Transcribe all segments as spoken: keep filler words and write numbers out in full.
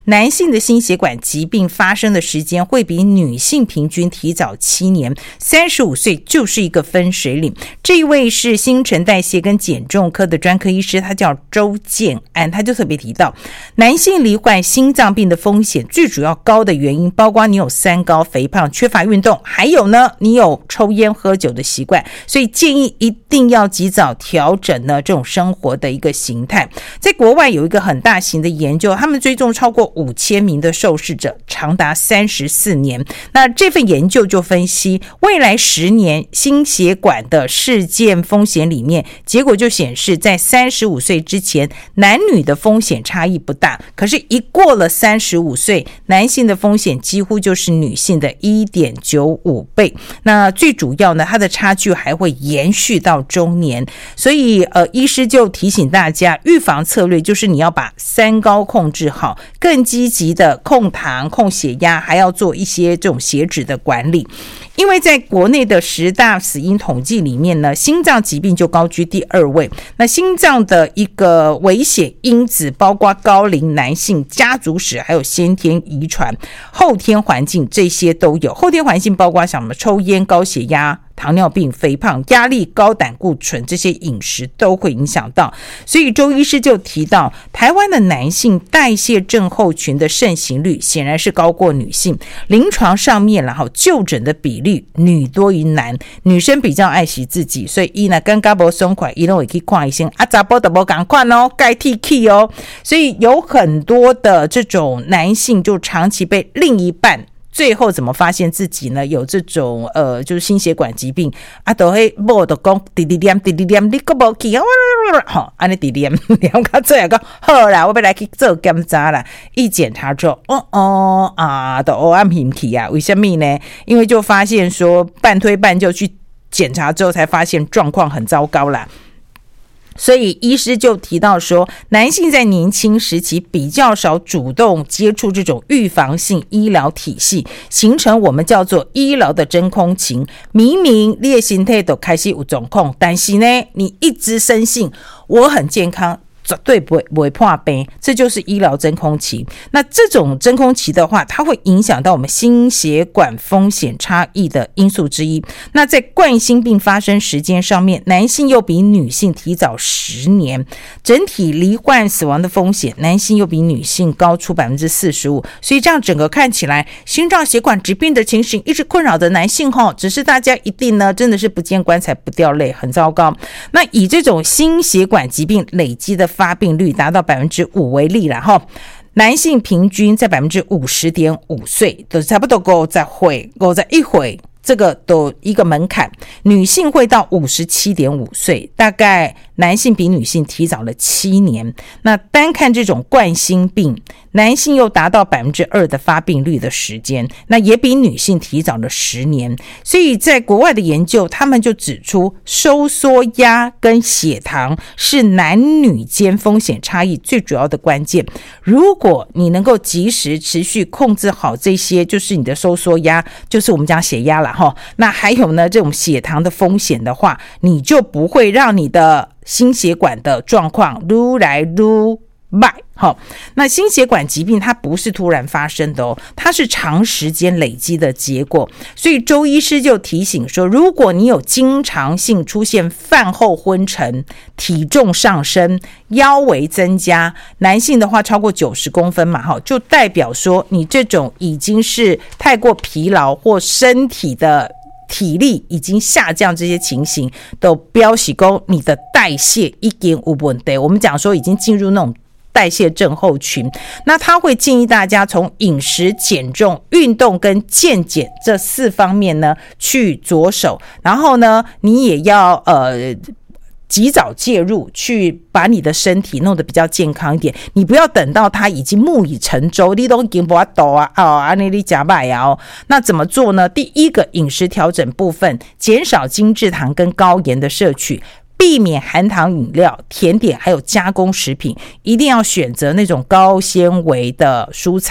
男性的心血管疾病发生的时间会比女性平均提早七年，三十五岁就是一个分水岭。这一位是新陈代谢跟减重科的专科医师，他叫周建安，他就特别提到，男性罹患心脏病的风险最主要高的原因，包括你有三高、肥胖、缺乏运动，还有呢，你有抽烟喝酒的习惯，所以建议一定要及早调整呢这种生活的一个形态。在国外有一个很大型的研究，他们追踪超过五千名的受试者，长达三十四年。那这份研究就分析未来十年心血管的事件风险里面，结果就显示在三十五岁之前，男女的风险差异不大，可是一过了三十五岁，男性的风险几乎就是女性的 一点九五倍。那最主要呢，它的差距还会延续到中年。所以呃，医师就提醒大家，预防策略就是你要把三高控制好，更积极的控糖、控血压，还要做一些这种血脂的管理。因为在国内的十大死因统计里面呢，心脏疾病就高居第二位。那心脏的一个危险因子包括高龄男性、家族史，还有先天遗传、后天环境，这些都有。后天环境包括什么？抽烟、高血压、糖尿病、肥胖、压力、高胆固醇，这些饮食都会影响到。所以周医师就提到，台湾的男性代谢症候群的盛行率显然是高过女性，临床上面然后就诊的比率女多于男，女生比较爱惜自己，所以伊呢刚刚不松快，伊都会去看医生啊，查甫都不赶快哦，该剃去哦。所以有很多的这种男性就长期被另一半。最后怎么发现自己呢有这种呃就是心血管疾病啊，都会某就讲滴滴念滴滴念你都没去好安尼滴念念到最后讲好啦，我要来去做检查啦，一检查之后哦哦啊都黑暗平体啊，为什么呢？因为就发现说半推半就去检查之后才发现状况很糟糕啦。所以医师就提到说，男性在年轻时期比较少主动接触这种预防性医疗体系，形成我们叫做医疗的真空期。明明你的身体都开始有状况，但是呢你一直深信我很健康，绝对不会不会破病，这就是医疗真空期。那这种真空期的话，它会影响到我们心血管风险差异的因素之一。那在冠心病发生时间上面，男性又比女性提早十年，整体罹患死亡的风险，男性又比女性高出 百分之四十五。 所以这样整个看起来，心脏血管疾病的情形一直困扰的男性齁，只是大家一定呢真的是不见棺材不掉泪，很糟糕。那以这种心血管疾病累积的发病率达到 百分之五 为例啦齁，男性平均在 百分之五十点五 岁，都差不多五十岁五十一岁，这个都一个门槛。女性会到 五十七点五 岁，大概男性比女性提早了七年。那单看这种冠心病，男性又达到 百分之二 的发病率的时间，那也比女性提早了十年。所以在国外的研究，他们就指出收缩压跟血糖是男女间风险差异最主要的关键。如果你能够及时持续控制好这些，就是你的收缩压，就是我们讲血压啦齁，那还有呢这种血糖的风险的话，你就不会让你的心血管的状况愈来愈慢。好，那心血管疾病它不是突然发生的哦，它是长时间累积的结果。所以周医师就提醒说，如果你有经常性出现饭后昏沉、体重上升、腰围增加，男性的话超过九十公分嘛，就代表说你这种已经是太过疲劳或身体的体力已经下降，这些情形都表示说你的代谢已经有问题，我们讲说已经进入那种代谢症候群。那他会建议大家从饮食、减重、运动跟健检这四方面呢去着手，然后呢你也要呃及早介入，去把你的身体弄得比较健康一点。你不要等到它已经木已成舟，你都已经不要抖啊哦，安尼你假摆啊哦。那怎么做呢？第一个，饮食调整部分，减少精制糖跟高盐的摄取，避免含糖饮料、甜点还有加工食品，一定要选择那种高纤维的蔬菜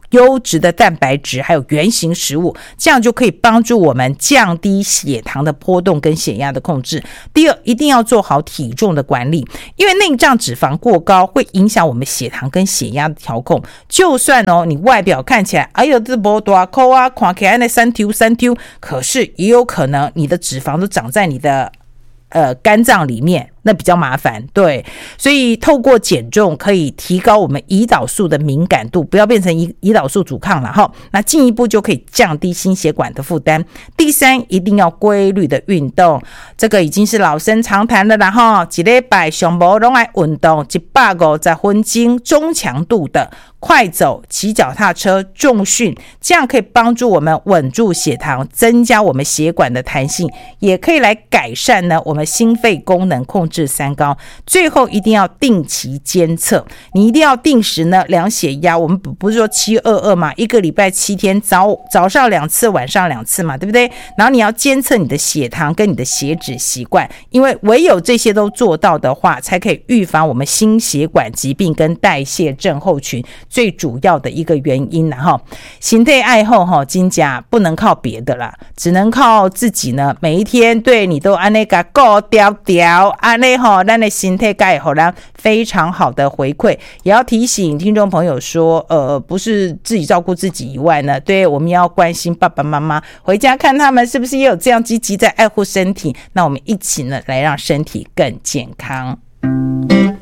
优质的蛋白质还有原型食物，这样就可以帮助我们降低血糖的波动跟血压的控制。第二，一定要做好体重的管理，因为内脏脂肪过高会影响我们血糖跟血压的调控。就算哦你外表看起来哎呦这没大口啊，看起来那三丢三丢，可是也有可能你的脂肪都长在你的呃肝脏里面，那比较麻烦。对，所以透过减重可以提高我们胰岛素的敏感度，不要变成胰胰岛素阻抗了哈。那进一步就可以降低心血管的负担。第三，一定要规律的运动，这个已经是老生常谈了啦哈。一礼拜上无拢爱运动一百五十分钟，中强度的快走、骑脚踏车、重训，这样可以帮助我们稳住血糖，增加我们血管的弹性，也可以来改善呢我们心肺功能，控制三高。最后一定要定期监测，你一定要定时呢量血压。我们不是说七二二嘛，一个礼拜七天，早早上两次，晚上两次嘛，对不对？然后你要监测你的血糖跟你的血脂习惯，因为唯有这些都做到的话，才可以预防我们心血管疾病跟代谢症候群最主要的一个原因啦哈。形态爱好哈，真假不能靠别的啦，只能靠自己呢。每一天对你都按那个顾调调，按那哈，咱的心态该好让非常好的回馈。也要提醒听众朋友说，呃，不是自己照顾自己以外呢，对我们要关心爸爸妈妈，回家看他们是不是也有这样积极在爱护身体。那我们一起呢，来让身体更健康。